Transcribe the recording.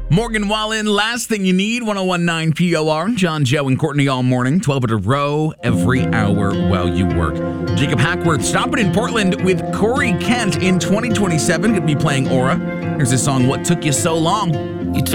Morgan Wallen, Last Thing You Need, 1019 POR. John, Joe, and Courtney all morning, 12 at a row, every hour while you work. Jacob Hackworth stopping in Portland with Corey Kent in 2027. Going to be playing Aura. Here's his song, What Took You So Long?